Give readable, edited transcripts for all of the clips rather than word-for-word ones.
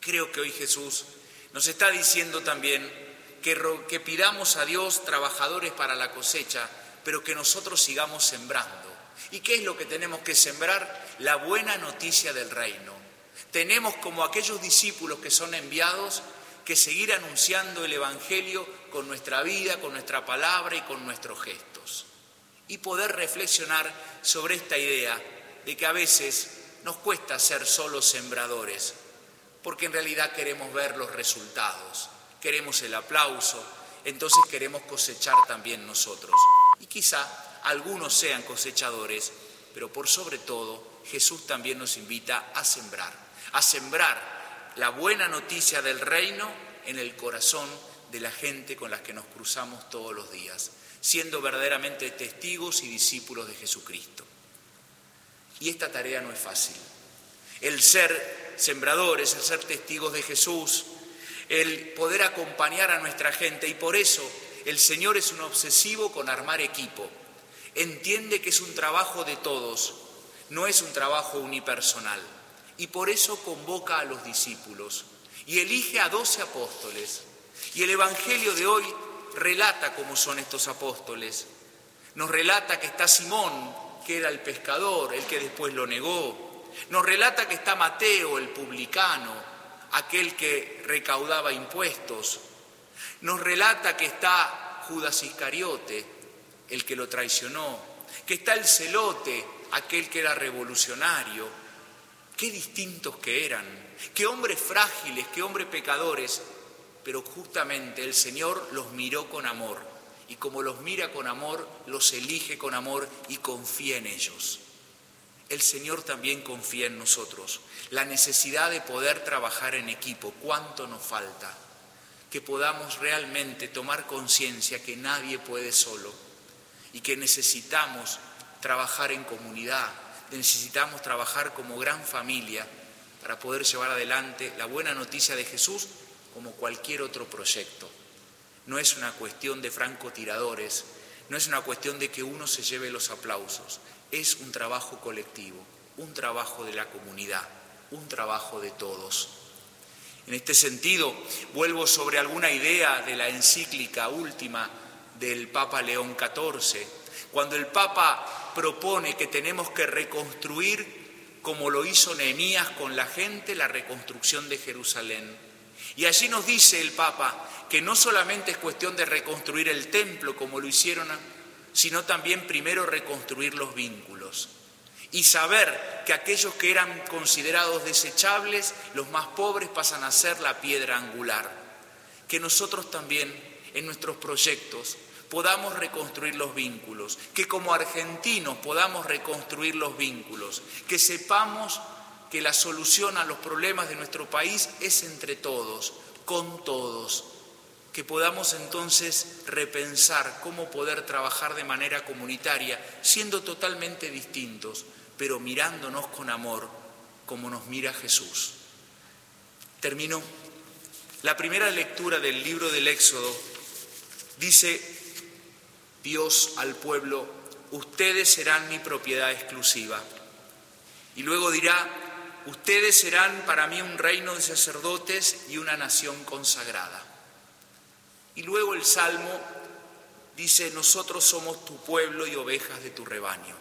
Creo que hoy Jesús nos está diciendo también que pidamos a Dios trabajadores para la cosecha, pero que nosotros sigamos sembrando. ¿Y qué es lo que tenemos que sembrar? La buena noticia del reino. Tenemos, como aquellos discípulos que son enviados, que seguir anunciando el Evangelio con nuestra vida, con nuestra palabra y con nuestros gestos. Y poder reflexionar sobre esta idea de que a veces nos cuesta ser solo sembradores, porque en realidad queremos ver los resultados, queremos el aplauso, entonces queremos cosechar también nosotros. Y quizá algunos sean cosechadores, pero por sobre todo Jesús también nos invita a sembrar la buena noticia del reino en el corazón de la gente con la que nos cruzamos todos los días, siendo verdaderamente testigos y discípulos de Jesucristo. Y esta tarea no es fácil. El ser sembradores, el ser testigos de Jesús, el poder acompañar a nuestra gente, y por eso el Señor es un obsesivo con armar equipo. Entiende que es un trabajo de todos, no es un trabajo unipersonal, y por eso convoca a los discípulos y elige a 12 apóstoles. Y el Evangelio de hoy relata cómo son estos apóstoles. Nos relata que está Simón, que era el pescador, el que después lo negó. Nos relata que está Mateo, el publicano, aquel que recaudaba impuestos. Nos relata que está Judas Iscariote, el que lo traicionó, que está el celote, aquel que era revolucionario. Qué distintos que eran, qué hombres frágiles, qué hombres pecadores, pero justamente el Señor los miró con amor, y como los mira con amor, los elige con amor y confía en ellos. El Señor también confía en nosotros, la necesidad de poder trabajar en equipo, cuánto nos falta, que podamos realmente tomar conciencia que nadie puede solo y que necesitamos trabajar en comunidad, necesitamos trabajar como gran familia para poder llevar adelante la buena noticia de Jesús como cualquier otro proyecto. No es una cuestión de francotiradores, no es una cuestión de que uno se lleve los aplausos, es un trabajo colectivo, un trabajo de la comunidad, un trabajo de todos. En este sentido, vuelvo sobre alguna idea de la encíclica última del Papa León XIV, cuando el Papa propone que tenemos que reconstruir, como lo hizo Nehemías con la gente, la reconstrucción de Jerusalén. Y allí nos dice el Papa que no solamente es cuestión de reconstruir el templo como lo hicieron, sino también primero reconstruir los vínculos. Y saber que aquellos que eran considerados desechables, los más pobres, pasan a ser la piedra angular. Que nosotros también en nuestros proyectos podamos reconstruir los vínculos, que como argentinos podamos reconstruir los vínculos, que sepamos que la solución a los problemas de nuestro país es entre todos, con todos, que podamos entonces repensar cómo poder trabajar de manera comunitaria, siendo totalmente distintos, pero mirándonos con amor, como nos mira Jesús. Termino. La primera lectura del libro del Éxodo dice Dios al pueblo: ustedes serán mi propiedad exclusiva. Y luego dirá: ustedes serán para mí un reino de sacerdotes y una nación consagrada. Y luego el Salmo dice: nosotros somos tu pueblo y ovejas de tu rebaño.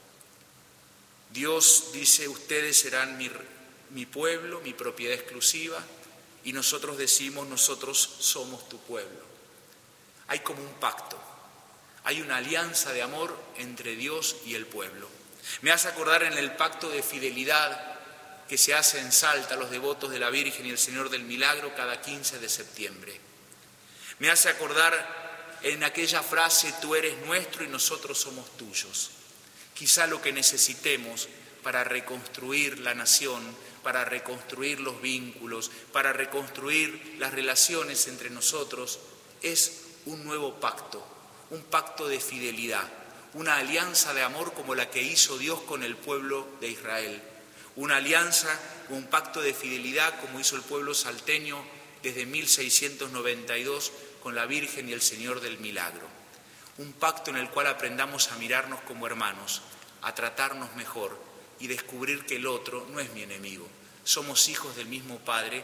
Dios dice: ustedes serán mi pueblo, mi propiedad exclusiva, y nosotros decimos: nosotros somos tu pueblo. Hay como un pacto, hay una alianza de amor entre Dios y el pueblo. Me hace acordar en el pacto de fidelidad que se hace en Salta, los devotos de la Virgen y el Señor del Milagro, cada 15 de septiembre. Me hace acordar en aquella frase: tú eres nuestro y nosotros somos tuyos. Quizá lo que necesitemos para reconstruir la nación, para reconstruir los vínculos, para reconstruir las relaciones entre nosotros, es un nuevo pacto, un pacto de fidelidad, una alianza de amor como la que hizo Dios con el pueblo de Israel, una alianza, un pacto de fidelidad como hizo el pueblo salteño desde 1692 con la Virgen y el Señor del Milagro. Un pacto en el cual aprendamos a mirarnos como hermanos, a tratarnos mejor y descubrir que el otro no es mi enemigo. Somos hijos del mismo Padre